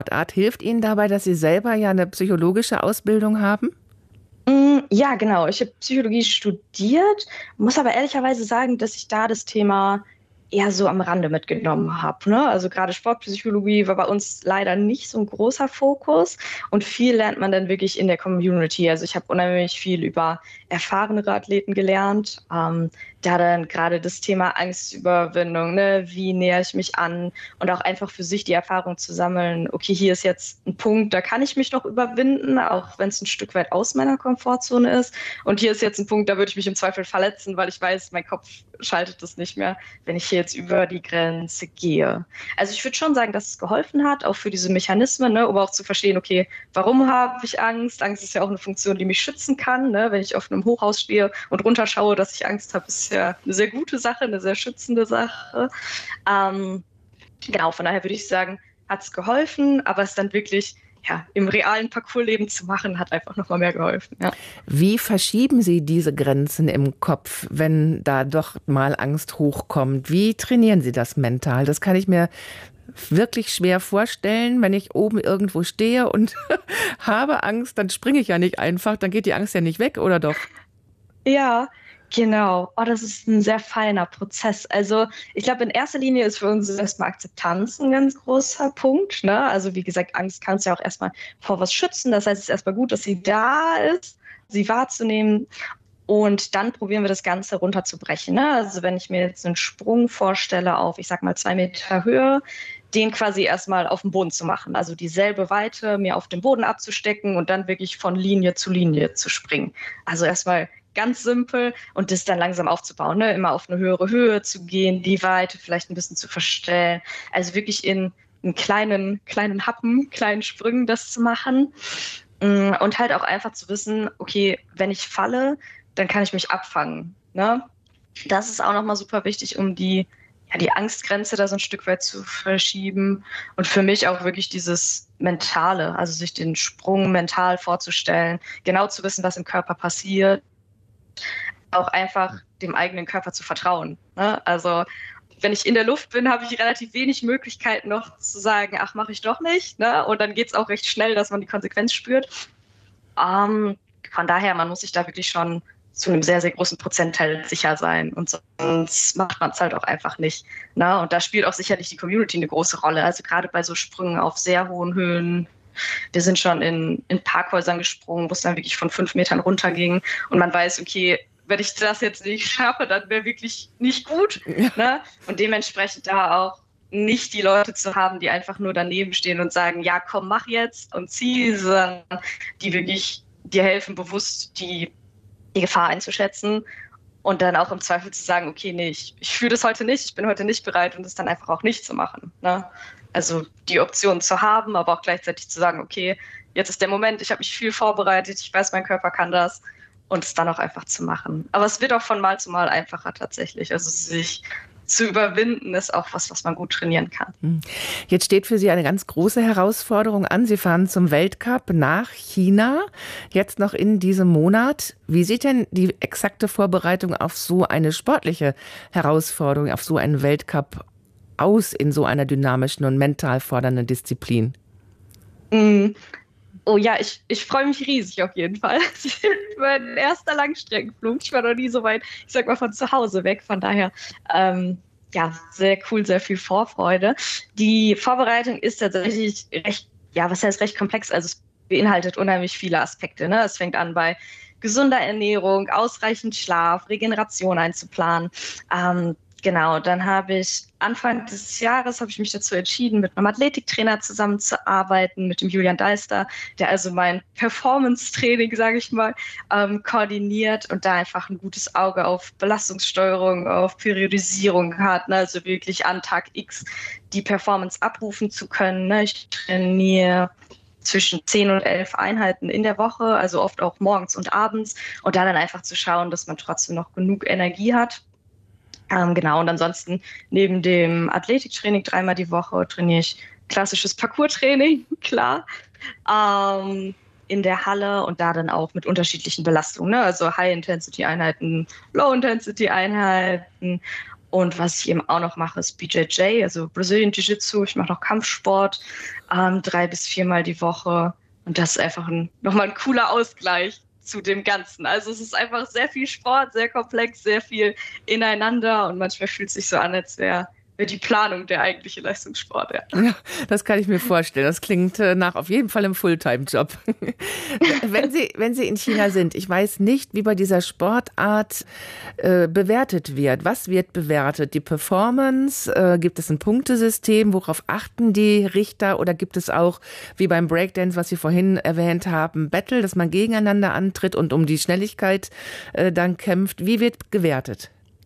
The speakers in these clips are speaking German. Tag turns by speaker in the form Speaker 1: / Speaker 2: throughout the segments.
Speaker 1: Sportart hilft Ihnen dabei, dass Sie selber ja eine psychologische Ausbildung haben?
Speaker 2: Ja, genau. Ich habe Psychologie studiert, muss aber ehrlicherweise sagen, dass ich da das Thema eher so am Rande mitgenommen habe. Ne? Also gerade Sportpsychologie war bei uns leider nicht so ein großer Fokus und viel lernt man dann wirklich in der Community. Also ich habe unheimlich viel über erfahrenere Athleten gelernt. Da dann gerade das Thema Angstüberwindung, ne? Wie nähere ich mich an und auch einfach für sich die Erfahrung zu sammeln, okay, hier ist jetzt ein Punkt, da kann ich mich noch überwinden, auch wenn es ein Stück weit aus meiner Komfortzone ist. Und hier ist jetzt ein Punkt, da würde ich mich im Zweifel verletzen, weil ich weiß, mein Kopf schaltet das nicht mehr, wenn ich hier jetzt über die Grenze gehe. Also ich würde schon sagen, dass es geholfen hat, auch für diese Mechanismen, ne, um auch zu verstehen, okay, warum habe ich Angst? Angst ist ja auch eine Funktion, die mich schützen kann. Ne? Wenn ich auf einem Hochhaus stehe und runterschaue, dass ich Angst habe, ist ja eine sehr gute Sache, eine sehr schützende Sache. Ähm, genau, von daher würde ich sagen, hat es geholfen, aber es dann wirklich ja, im realen Parcoursleben zu machen, hat einfach nochmal mehr geholfen. Ja.
Speaker 1: Wie verschieben Sie diese Grenzen im Kopf, wenn da doch mal Angst hochkommt? Wie trainieren Sie das mental? Das kann ich mir wirklich schwer vorstellen, wenn ich oben irgendwo stehe und habe Angst, dann springe ich ja nicht einfach, dann geht die Angst ja nicht weg, oder doch?
Speaker 2: Ja, genau. Oh, das ist ein sehr feiner Prozess. Also ich glaube, in erster Linie ist für uns erstmal Akzeptanz ein ganz großer Punkt. Ne? Also wie gesagt, Angst kannst du ja auch erstmal vor was schützen. Das heißt, es ist erstmal gut, dass sie da ist, sie wahrzunehmen. Und dann probieren wir das Ganze runterzubrechen. Ne? Also wenn ich mir jetzt einen Sprung vorstelle auf, ich sag mal, 2 Meter Höhe, den quasi erstmal auf dem Boden zu machen. Also dieselbe Weite mir auf dem Boden abzustecken und dann wirklich von Linie zu Linie zu springen. Also erstmal ganz simpel und das dann langsam aufzubauen. Ne? Immer auf eine höhere Höhe zu gehen, die Weite vielleicht ein bisschen zu verstellen. Also wirklich in kleinen Happen, kleinen Sprüngen das zu machen. Und halt auch einfach zu wissen, okay, wenn ich falle, dann kann ich mich abfangen. Ne? Das ist auch nochmal super wichtig, um die Angstgrenze da so ein Stück weit zu verschieben. Und für mich auch wirklich dieses Mentale, also sich den Sprung mental vorzustellen, genau zu wissen, was im Körper passiert, auch einfach dem eigenen Körper zu vertrauen. Ne? Also wenn ich in der Luft bin, habe ich relativ wenig Möglichkeiten noch zu sagen, ach, mache ich doch nicht. Ne? Und dann geht es auch recht schnell, dass man die Konsequenz spürt. Von daher, man muss sich da wirklich schon zu einem sehr, sehr großen Prozentteil sicher sein. Und sonst macht man es halt auch einfach nicht. Ne? Und da spielt auch sicherlich die Community eine große Rolle. Also gerade bei so Sprüngen auf sehr hohen Höhen. Wir sind schon in Parkhäusern gesprungen, wo es dann wirklich von 5 Metern runterging. Und man weiß, okay, wenn ich das jetzt nicht schaffe, dann wäre wirklich nicht gut.
Speaker 1: Ja.
Speaker 2: Ne? Und dementsprechend da auch nicht die Leute zu haben, die einfach nur daneben stehen und sagen, ja, komm, mach jetzt und zieh, sondern die wirklich dir helfen, bewusst die Gefahr einzuschätzen und dann auch im Zweifel zu sagen, okay, nee, ich fühle das heute nicht, ich bin heute nicht bereit und es dann einfach auch nicht zu machen. Ne? Also die Option zu haben, aber auch gleichzeitig zu sagen, okay, jetzt ist der Moment, ich habe mich viel vorbereitet, ich weiß, mein Körper kann das und es dann auch einfach zu machen. Aber es wird auch von Mal zu Mal einfacher tatsächlich. Also sich zu überwinden ist auch was man gut trainieren kann.
Speaker 1: Jetzt steht für Sie eine ganz große Herausforderung an. Sie fahren zum Weltcup nach China, jetzt noch in diesem Monat. Wie sieht denn die exakte Vorbereitung auf so eine sportliche Herausforderung, auf so einen Weltcup aus in so einer dynamischen und mental fordernden Disziplin?
Speaker 2: Mm. Oh ja, ich freue mich riesig auf jeden Fall. Es ist mein erster Langstreckenflug. Ich war noch nie so weit, ich sag mal, von zu Hause weg. Von daher, ja, sehr cool, sehr viel Vorfreude. Die Vorbereitung ist tatsächlich recht, ja, was heißt recht komplex? Also es beinhaltet unheimlich viele Aspekte. Ne? Es fängt an bei gesunder Ernährung, ausreichend Schlaf, Regeneration einzuplanen. Genau, dann habe ich Anfang des Jahres habe ich mich dazu entschieden, mit einem Athletiktrainer zusammenzuarbeiten, mit dem Julian Deister, der also mein Performance-Training, sage ich mal, koordiniert und da einfach ein gutes Auge auf Belastungssteuerung, auf Periodisierung hat, ne? Also wirklich an Tag X die Performance abrufen zu können. Ne? Ich trainiere zwischen 10 und 11 Einheiten in der Woche, also oft auch morgens und abends und da dann einfach zu schauen, dass man trotzdem noch genug Energie hat. Genau, und ansonsten neben dem Athletiktraining 3-mal die Woche trainiere ich klassisches Parkour-Training, klar, in der Halle und da dann auch mit unterschiedlichen Belastungen, ne? Also High-Intensity-Einheiten, Low-Intensity-Einheiten Und was ich eben auch noch mache, ist BJJ, also Brazilian Jiu-Jitsu. Ich mache noch Kampfsport 3 bis 4 Mal die Woche. Und das ist einfach nochmal ein cooler Ausgleich zu dem Ganzen. Also es ist einfach sehr viel Sport, sehr komplex, sehr viel ineinander. Und manchmal fühlt es sich so an, als wäre die Planung der eigentliche Leistungssport. Ja.
Speaker 1: Ja, das kann ich mir vorstellen. Das klingt nach auf jeden Fall einem Fulltime-Job. Wenn Sie in China sind, ich weiß nicht, wie bei dieser Sportart bewertet wird. Was wird bewertet? Die Performance? Gibt es ein Punktesystem? Worauf achten die Richter? Oder gibt es auch, wie beim Breakdance, was Sie vorhin erwähnt haben, Battle, dass man gegeneinander antritt und um die Schnelligkeit dann kämpft? Wie wird gewertet?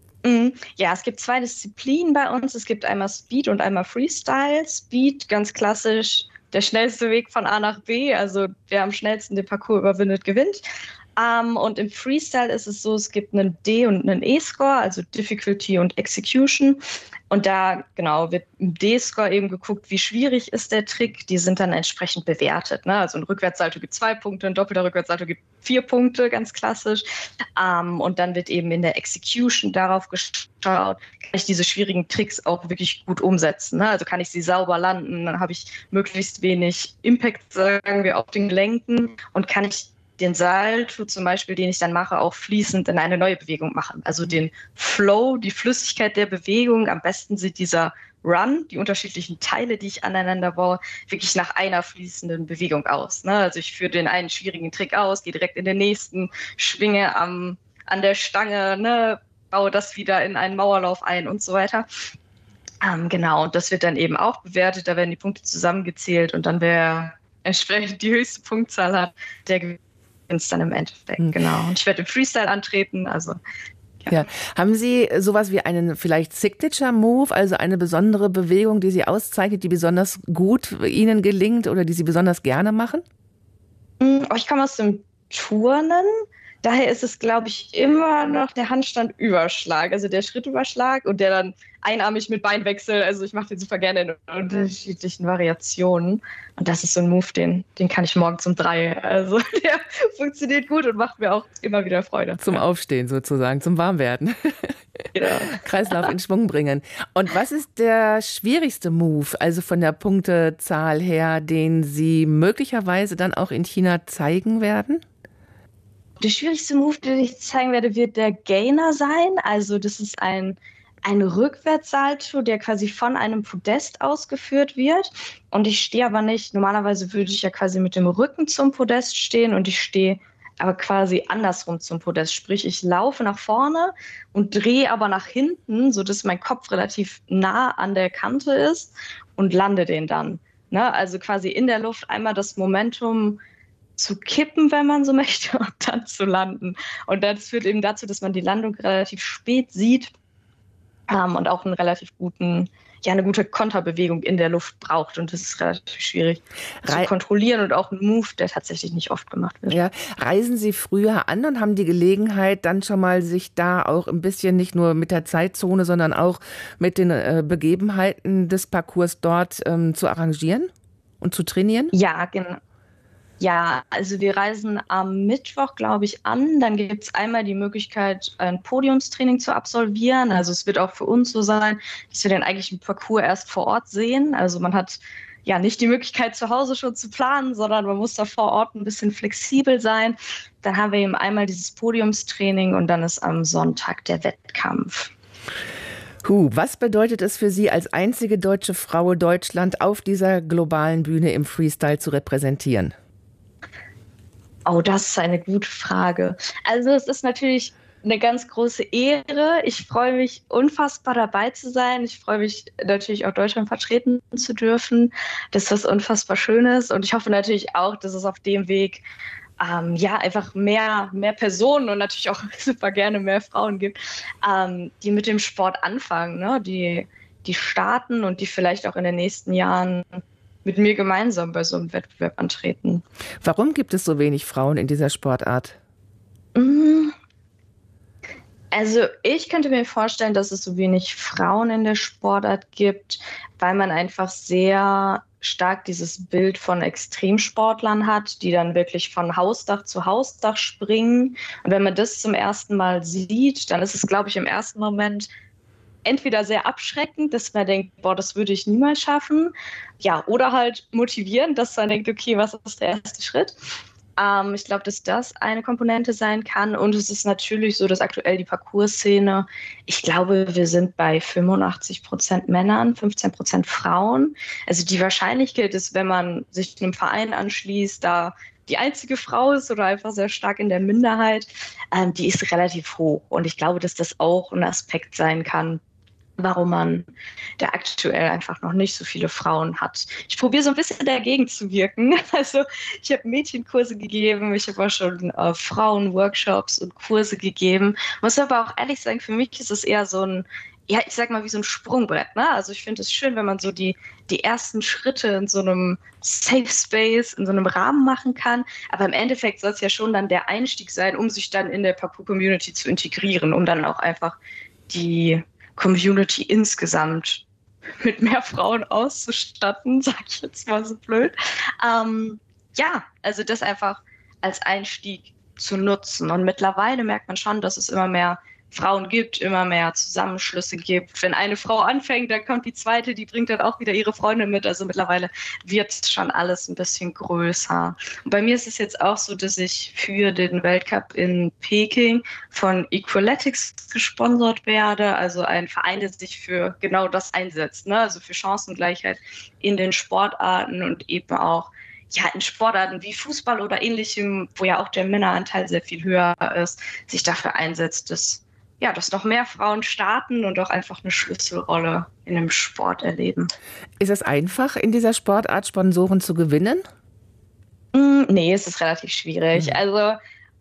Speaker 2: Ja, es gibt 2 Disziplinen bei uns. Es gibt einmal Speed und einmal Freestyle. Speed, ganz klassisch, der schnellste Weg von A nach B. Also wer am schnellsten den Parcours überwindet, gewinnt. Und im Freestyle ist es so, es gibt einen D- und einen E-Score, also Difficulty und Execution. Und da genau wird im D-Score eben geguckt, wie schwierig ist der Trick. Die sind dann entsprechend bewertet. Ne? Also ein Rückwärtssalto gibt 2 Punkte, ein doppelter Rückwärtssalto gibt 4 Punkte, ganz klassisch. Und dann wird eben in der Execution darauf geschaut, kann ich diese schwierigen Tricks auch wirklich gut umsetzen. Ne? Also kann ich sie sauber landen, dann habe ich möglichst wenig Impact, sagen wir, auf den Gelenken und kann ich den Salto zum Beispiel, den ich dann mache, auch fließend in eine neue Bewegung machen. Also den Flow, die Flüssigkeit der Bewegung. Am besten sieht dieser Run, die unterschiedlichen Teile, die ich aneinander baue, wirklich nach einer fließenden Bewegung aus. Ne? Also ich führe den einen schwierigen Trick aus, gehe direkt in den nächsten, schwinge an der Stange, ne? Baue das wieder in einen Mauerlauf ein und so weiter. Genau, und das wird dann eben auch bewertet. Da werden die Punkte zusammengezählt und dann wer entsprechend die höchste Punktzahl hat, der gewinnt dann im Endeffekt, genau. Und ich werde im Freestyle antreten, also
Speaker 1: ja. Haben Sie sowas wie einen vielleicht Signature-Move, also eine besondere Bewegung, die Sie auszeichnet, die besonders gut Ihnen gelingt oder die Sie besonders gerne machen?
Speaker 2: Ich komme aus dem Turnen. Daher ist es, glaube ich, immer noch der Handstandüberschlag, also der Schrittüberschlag und der dann einarmig mit Beinwechsel. Also ich mache den super gerne in unterschiedlichen Variationen. Und das ist so ein Move, den kann ich morgens um 3. Also der funktioniert gut und macht mir auch immer wieder Freude.
Speaker 1: Zum Aufstehen sozusagen, zum Warmwerden.
Speaker 2: Genau.
Speaker 1: Kreislauf in Schwung bringen. Und was ist der schwierigste Move, also von der Punktezahl her, den Sie möglicherweise dann auch in China zeigen werden?
Speaker 2: Der schwierigste Move, den ich zeigen werde, wird der Gainer sein. Also das ist ein Rückwärtssalto, der quasi von einem Podest ausgeführt wird. Und ich stehe aber nicht, normalerweise würde ich ja quasi mit dem Rücken zum Podest stehen und ich stehe aber quasi andersrum zum Podest. Sprich, ich laufe nach vorne und drehe aber nach hinten, sodass mein Kopf relativ nah an der Kante ist und lande den dann. Ne? Also quasi in der Luft einmal das Momentum zu kippen, wenn man so möchte, und dann zu landen. Und das führt eben dazu, dass man die Landung relativ spät sieht und auch eine gute Konterbewegung in der Luft braucht. Und das ist relativ schwierig zu kontrollieren und auch ein Move, der tatsächlich nicht oft gemacht wird.
Speaker 1: Ja. Reisen Sie früher an und haben die Gelegenheit, dann schon mal sich da auch ein bisschen nicht nur mit der Zeitzone, sondern auch mit den Begebenheiten des Parcours dort zu arrangieren und zu trainieren?
Speaker 2: Ja, genau. Ja, also wir reisen am Mittwoch, glaube ich, an. Dann gibt es einmal die Möglichkeit, ein Podiumstraining zu absolvieren. Also es wird auch für uns so sein, dass wir den eigentlichen Parcours erst vor Ort sehen. Also man hat ja nicht die Möglichkeit, zu Hause schon zu planen, sondern man muss da vor Ort ein bisschen flexibel sein. Dann haben wir eben einmal dieses Podiumstraining und dann ist am Sonntag der Wettkampf.
Speaker 1: Was bedeutet es für Sie, als einzige deutsche Frau Deutschland auf dieser globalen Bühne im Freestyle zu repräsentieren?
Speaker 2: Oh, das ist eine gute Frage. Also es ist natürlich eine ganz große Ehre. Ich freue mich unfassbar dabei zu sein. Ich freue mich natürlich auch Deutschland vertreten zu dürfen. Das ist was unfassbar Schönes. Und ich hoffe natürlich auch, dass es auf dem Weg einfach mehr Personen und natürlich auch super gerne mehr Frauen gibt, die mit dem Sport anfangen, ne? Die starten und die vielleicht auch in den nächsten Jahren mit mir gemeinsam bei so einem Wettbewerb antreten.
Speaker 1: Warum gibt es so wenig Frauen in dieser Sportart?
Speaker 2: Also ich könnte mir vorstellen, dass es so wenig Frauen in der Sportart gibt, weil man einfach sehr stark dieses Bild von Extremsportlern hat, die dann wirklich von Hausdach zu Hausdach springen. Und wenn man das zum ersten Mal sieht, dann ist es, glaube ich, im ersten Moment entweder sehr abschreckend, dass man denkt, boah, das würde ich niemals schaffen. Ja, oder halt motivierend, dass man denkt, okay, was ist der erste Schritt? Ich glaube, dass das eine Komponente sein kann. Und es ist natürlich so, dass aktuell die Parcours-Szene, ich glaube, wir sind bei 85% Männern, 15% Frauen. Also die Wahrscheinlichkeit ist, wenn man sich einem Verein anschließt, da die einzige Frau ist oder einfach sehr stark in der Minderheit, die ist relativ hoch. Und ich glaube, dass das auch ein Aspekt sein kann, warum man da aktuell einfach noch nicht so viele Frauen hat. Ich probiere so ein bisschen dagegen zu wirken. Also ich habe Mädchenkurse gegeben, ich habe auch schon Frauenworkshops und Kurse gegeben. Muss aber auch ehrlich sagen, für mich ist es eher so ein, ja, ich sag mal, wie so ein Sprungbrett. Ne? Also ich finde es schön, wenn man so die ersten Schritte in so einem Safe Space, in so einem Rahmen machen kann. Aber im Endeffekt soll es ja schon dann der Einstieg sein, um sich dann in der Parkour-Community zu integrieren, um dann auch einfach die Community insgesamt mit mehr Frauen auszustatten, sag ich jetzt mal so blöd. Ja, also das einfach als Einstieg zu nutzen. Und mittlerweile merkt man schon, dass es immer mehr Frauen gibt, immer mehr Zusammenschlüsse gibt. Wenn eine Frau anfängt, dann kommt die zweite, die bringt dann auch wieder ihre Freundin mit. Also mittlerweile wird schon alles ein bisschen größer. Und bei mir ist es jetzt auch so, dass ich für den Weltcup in Peking von Equaletics gesponsert werde, also ein Verein, der sich für genau das einsetzt, ne? Also für Chancengleichheit in den Sportarten und eben auch ja, in Sportarten wie Fußball oder ähnlichem, wo ja auch der Männeranteil sehr viel höher ist, sich dafür einsetzt, dass noch mehr Frauen starten und auch einfach eine Schlüsselrolle in dem Sport erleben.
Speaker 1: Ist es einfach, in dieser Sportart Sponsoren zu gewinnen?
Speaker 2: Nee, es ist relativ schwierig. Also,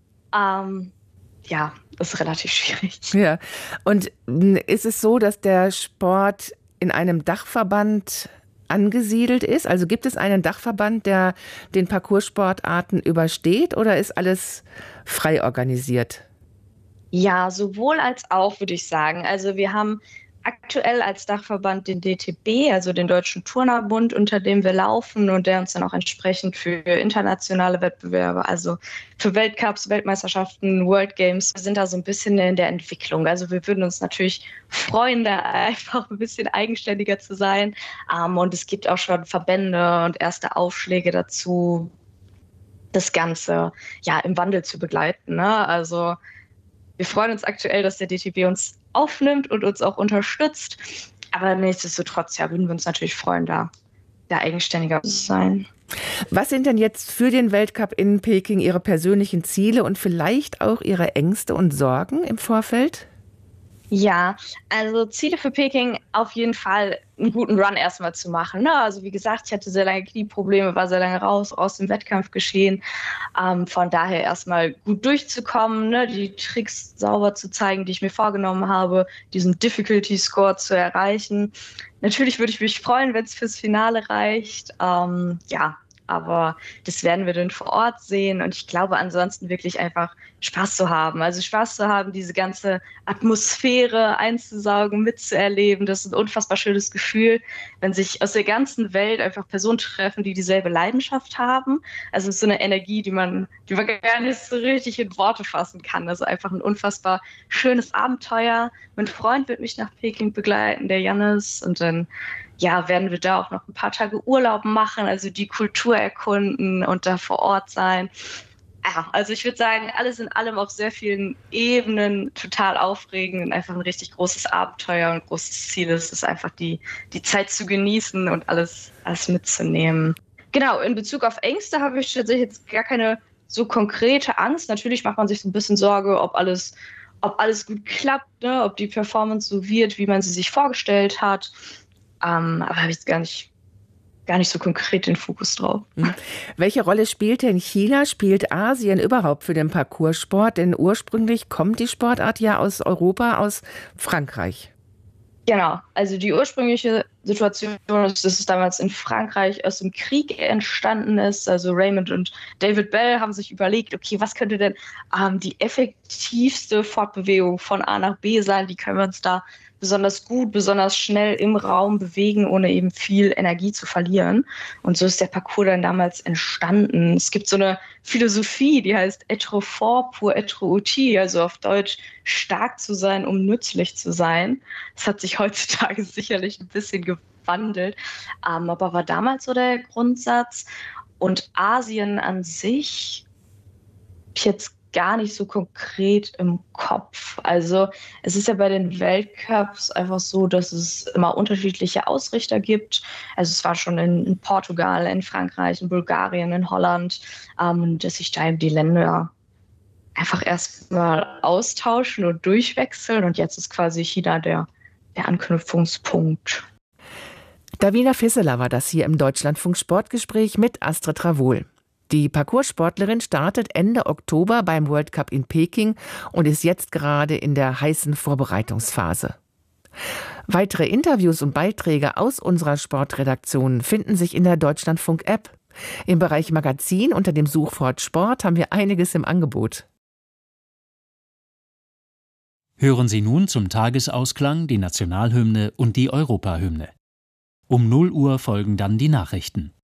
Speaker 2: ja, es ist relativ schwierig.
Speaker 1: Ja, und ist es so, dass der Sport in einem Dachverband angesiedelt ist? Also gibt es einen Dachverband, der den Parcoursportarten übersteht, oder ist alles frei organisiert?
Speaker 2: Ja, sowohl als auch, würde ich sagen. Also wir haben aktuell als Dachverband den DTB, also den Deutschen Turnerbund, unter dem wir laufen und der uns dann auch entsprechend für internationale Wettbewerbe, also für Weltcups, Weltmeisterschaften, World Games, wir sind da so ein bisschen in der Entwicklung. Also wir würden uns natürlich freuen, da einfach ein bisschen eigenständiger zu sein. Und es gibt auch schon Verbände und erste Aufschläge dazu, das Ganze ja im Wandel zu begleiten, ne? Also wir freuen uns aktuell, dass der DTB uns aufnimmt und uns auch unterstützt. Aber nichtsdestotrotz, ja, würden wir uns natürlich freuen, da eigenständiger zu sein.
Speaker 1: Was sind denn jetzt für den Weltcup in Peking Ihre persönlichen Ziele und vielleicht auch Ihre Ängste und Sorgen im Vorfeld?
Speaker 2: Ja, also Ziele für Peking auf jeden Fall einen guten Run erstmal zu machen. Ne? Also wie gesagt, ich hatte sehr lange Knieprobleme, war sehr lange raus aus dem Wettkampf geschehen. Von daher erstmal gut durchzukommen, ne? Die Tricks sauber zu zeigen, die ich mir vorgenommen habe, diesen Difficulty Score zu erreichen. Natürlich würde ich mich freuen, wenn es fürs Finale reicht. Ja, aber das werden wir dann vor Ort sehen. Und ich glaube ansonsten wirklich einfach Spaß zu haben. Also Spaß zu haben, diese ganze Atmosphäre einzusaugen, mitzuerleben. Das ist ein unfassbar schönes Gefühl, wenn sich aus der ganzen Welt einfach Personen treffen, die dieselbe Leidenschaft haben. Also es ist so eine Energie, die man gar nicht so richtig in Worte fassen kann. Also einfach ein unfassbar schönes Abenteuer. Mein Freund wird mich nach Peking begleiten, der Jannis. Und dann werden wir da auch noch ein paar Tage Urlaub machen, also die Kultur erkunden und da vor Ort sein. Ja, also ich würde sagen, alles in allem auf sehr vielen Ebenen total aufregend und einfach ein richtig großes Abenteuer und großes Ziel. Es ist einfach die Zeit zu genießen und alles mitzunehmen. Genau, in Bezug auf Ängste habe ich tatsächlich jetzt gar keine so konkrete Angst. Natürlich macht man sich so ein bisschen Sorge, ob alles gut klappt, ne? Ob die Performance so wird, wie man sie sich vorgestellt hat. Aber habe ich jetzt gar nicht so konkret den Fokus drauf.
Speaker 1: Welche Rolle spielt denn China, spielt Asien überhaupt für den Parcoursport? Denn ursprünglich kommt die Sportart ja aus Europa, aus Frankreich.
Speaker 2: Genau, also die ursprüngliche Situation ist, dass es damals in Frankreich aus dem Krieg entstanden ist. Also Raymond und David Bell haben sich überlegt, okay, was könnte denn die effektivste Fortbewegung von A nach B sein? Wie können wir uns da besonders gut, besonders schnell im Raum bewegen, ohne eben viel Energie zu verlieren. Und so ist der Parcours dann damals entstanden. Es gibt so eine Philosophie, die heißt être fort pour être utile, also auf Deutsch stark zu sein, um nützlich zu sein. Das hat sich heutzutage sicherlich ein bisschen gewandelt, aber war damals so der Grundsatz. Und Asien an sich habe ich jetzt gar nicht so konkret im Kopf. Also es ist ja bei den Weltcups einfach so, dass es immer unterschiedliche Ausrichter gibt. Also es war schon in Portugal, in Frankreich, in Bulgarien, in Holland, dass sich da eben die Länder einfach erstmal austauschen und durchwechseln. Und jetzt ist quasi China der Anknüpfungspunkt.
Speaker 1: Davina Fisseler war das hier im Deutschlandfunk Sportgespräch mit Astrid Ravoul. Die Parcoursportlerin startet Ende Oktober beim World Cup in Peking und ist jetzt gerade in der heißen Vorbereitungsphase. Weitere Interviews und Beiträge aus unserer Sportredaktion finden sich in der Deutschlandfunk-App. Im Bereich Magazin unter dem Suchwort Sport haben wir einiges im Angebot.
Speaker 3: Hören Sie nun zum Tagesausklang die Nationalhymne und die Europahymne. Um 0 Uhr folgen dann die Nachrichten.